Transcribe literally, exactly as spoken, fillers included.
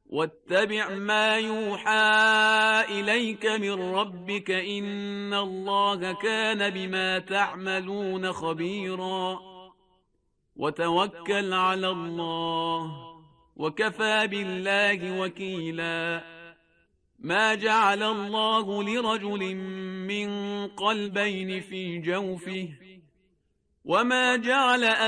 واتبع ما يوحى إليك من ربك إن الله كان بما تعملون خبيرا وتوكل على الله وكفى بالله وكيلا ما جعل الله لرجل من قلبين في جوفه وما جعل